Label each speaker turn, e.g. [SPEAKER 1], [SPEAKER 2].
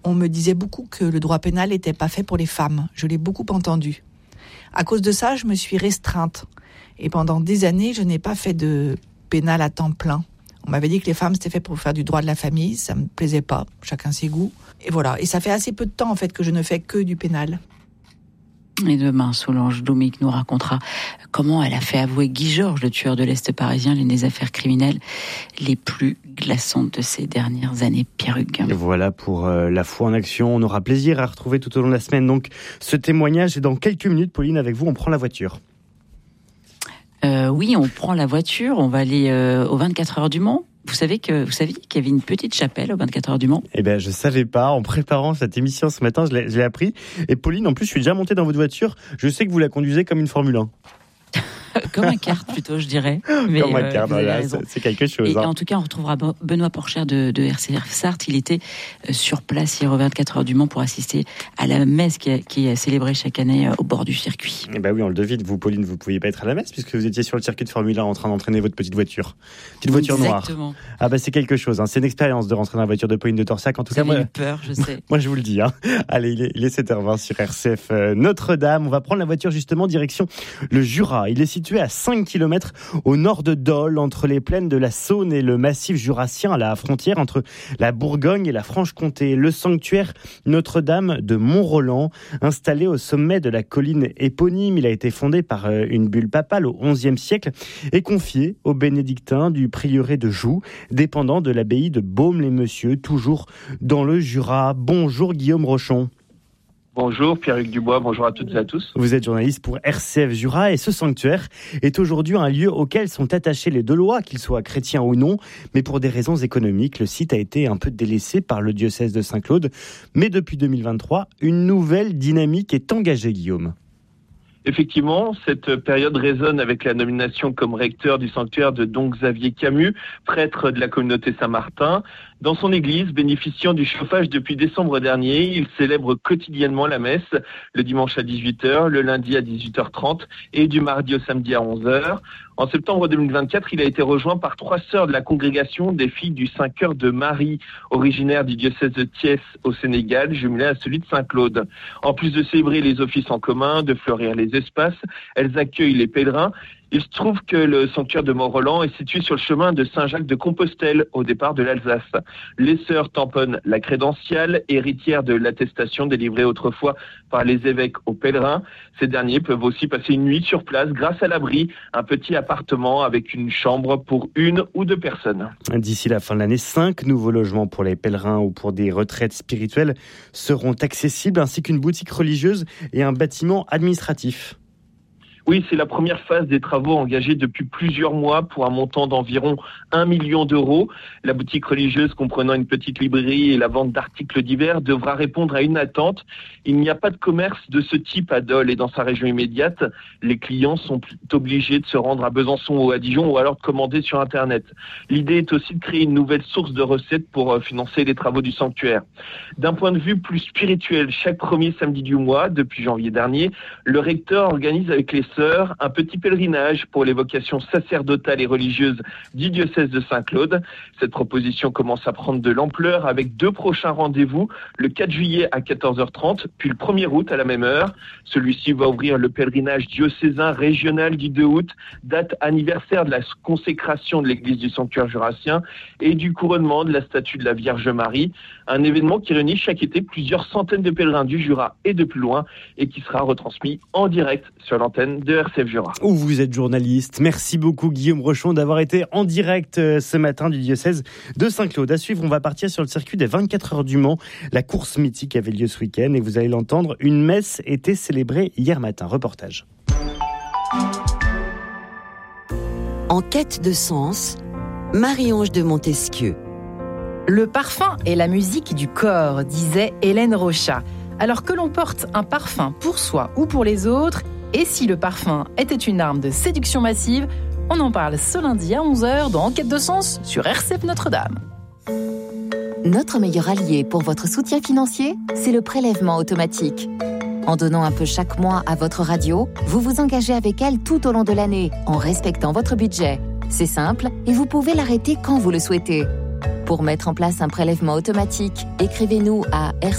[SPEAKER 1] on me disait beaucoup que le droit pénal n'était pas fait pour les femmes. Je l'ai beaucoup entendu. À cause de ça, je me suis restreinte. Et pendant des années, je n'ai pas fait de pénal à temps plein. On m'avait dit que les femmes, c'était fait pour faire du droit de la famille. Ça me plaisait pas. Chacun ses goûts. Et voilà. Et ça fait assez peu de temps, en fait, que je ne fais que du pénal.
[SPEAKER 2] Et demain, Solange Doumic nous racontera comment elle a fait avouer Guy Georges, le tueur de l'Est parisien, l'une des affaires criminelles les plus glaçantes de ces dernières années. Pierre Hugues.
[SPEAKER 3] Et voilà pour la foi en action. On aura plaisir à retrouver tout au long de la semaine donc ce témoignage. Et dans quelques minutes, Pauline, avec vous, on prend la voiture.
[SPEAKER 2] Oui, on prend la voiture. On va aller aux 24 heures du Mans. Vous saviez qu'il y avait une petite chapelle aux 24 heures du Mans ?
[SPEAKER 3] Eh bien, je savais pas. En préparant cette émission ce matin, je l'ai appris. Et Pauline, en plus, je suis déjà monté dans votre voiture. Je sais que vous la conduisez comme une Formule 1.
[SPEAKER 2] Comme un kart plutôt, je dirais. Mais,
[SPEAKER 3] comme un kart, voilà, c'est quelque chose.
[SPEAKER 2] Et en tout cas, on retrouvera Benoît Porcher de RCF Sarthe. Il était sur place hier aux 24 heures du Mans pour assister à la messe qui est célébrée chaque année au bord du circuit.
[SPEAKER 3] Eh ben oui, on le devine. Vous, Pauline, vous ne pouviez pas être à la messe puisque vous étiez sur le circuit de Formule 1 en train d'entraîner votre petite voiture. Petite voiture
[SPEAKER 2] Exactement.
[SPEAKER 3] Noire. Ah bah c'est quelque chose. Hein. C'est une expérience de rentrer dans la voiture de Pauline de Torsac. En tout cas,
[SPEAKER 2] moi, j'ai eu peur, je sais.
[SPEAKER 3] Moi, je vous le dis. Hein. Allez, il est 7h20 sur RCF Notre-Dame. On va prendre la voiture justement direction le Jura. Il est situé à 5 km au nord de Dole, entre les plaines de la Saône et le massif jurassien, à la frontière entre la Bourgogne et la Franche-Comté. Le sanctuaire Notre-Dame de Mont-Roland, installé au sommet de la colline éponyme, il a été fondé par une bulle papale au XIe siècle et confié aux bénédictins du prieuré de Joux, dépendant de l'abbaye de Baume-les-Messieurs, toujours dans le Jura. Bonjour Guillaume Rochon.
[SPEAKER 4] Bonjour Pierre-Hugues Dubois, bonjour à toutes et à tous.
[SPEAKER 3] Vous êtes journaliste pour RCF Jura et ce sanctuaire est aujourd'hui un lieu auquel sont attachés les Dolois, qu'ils soient chrétiens ou non. Mais pour des raisons économiques, le site a été un peu délaissé par le diocèse de Saint-Claude. Mais depuis 2023, une nouvelle dynamique est engagée, Guillaume.
[SPEAKER 4] Effectivement, cette période résonne avec la nomination comme recteur du sanctuaire de Don Xavier Camus, prêtre de la communauté Saint-Martin. Dans son église, bénéficiant du chauffage depuis décembre dernier, il célèbre quotidiennement la messe, le dimanche à 18h, le lundi à 18h30 et du mardi au samedi à 11h. En septembre 2024, il a été rejoint par 3 sœurs de la congrégation des filles du Saint-Cœur de Marie, originaires du diocèse de Thiès au Sénégal, jumelé à celui de Saint-Claude. En plus de célébrer les offices en commun, de fleurir les espaces, elles accueillent les pèlerins. Il se trouve que le sanctuaire de Mont-Roland est situé sur le chemin de Saint-Jacques-de-Compostelle, au départ de l'Alsace. Les sœurs tamponnent la crédentiale, héritière de l'attestation délivrée autrefois par les évêques aux pèlerins. Ces derniers peuvent aussi passer une nuit sur place grâce à l'abri, un petit appartement avec une chambre pour 1 ou 2 personnes.
[SPEAKER 3] D'ici la fin de l'année, 5 nouveaux logements pour les pèlerins ou pour des retraites spirituelles seront accessibles, ainsi qu'une boutique religieuse et un bâtiment administratif.
[SPEAKER 4] Oui, c'est la première phase des travaux engagés depuis plusieurs mois pour un montant d'environ 1 million d'euros. La boutique religieuse comprenant une petite librairie et la vente d'articles divers devra répondre à une attente. Il n'y a pas de commerce de ce type à Dole et dans sa région immédiate. Les clients sont obligés de se rendre à Besançon ou à Dijon ou alors de commander sur Internet. L'idée est aussi de créer une nouvelle source de recettes pour financer les travaux du sanctuaire. D'un point de vue plus spirituel, chaque premier samedi du mois, depuis janvier dernier, le recteur organise avec les sœurs un petit pèlerinage pour les vocations sacerdotales et religieuses du diocèse de Saint-Claude. Cette proposition commence à prendre de l'ampleur avec 2 prochains rendez-vous, le 4 juillet à 14h30, puis le 1er août à la même heure. Celui-ci va ouvrir le pèlerinage diocésain régional du 2 août, date anniversaire de la consécration de l'église du sanctuaire jurassien et du couronnement de la statue de la Vierge Marie. Un événement qui réunit chaque été plusieurs centaines de pèlerins du Jura et de plus loin et qui sera retransmis en direct sur l'antenne de RCF Jura.
[SPEAKER 3] Où vous êtes journaliste. Merci beaucoup Guillaume Rochon d'avoir été en direct ce matin du diocèse de Saint-Claude. À suivre, on va partir sur le circuit des 24 heures du Mans. La course mythique avait lieu ce week-end et vous allez l'entendre, une messe était célébrée hier matin. Reportage.
[SPEAKER 5] En quête de sens, Marie-Ange de Montesquieu.
[SPEAKER 6] Le parfum est la musique du corps, disait Hélène Rochat. Alors que l'on porte un parfum pour soi ou pour les autres, et si le parfum était une arme de séduction massive, on en parle ce lundi à 11h dans Enquête de sens sur RCF Notre-Dame.
[SPEAKER 7] Notre meilleur allié pour votre soutien financier, c'est le prélèvement automatique. En donnant un peu chaque mois à votre radio, vous vous engagez avec elle tout au long de l'année, en respectant votre budget. C'est simple et vous pouvez l'arrêter quand vous le souhaitez. Pour mettre en place un prélèvement automatique, écrivez-nous à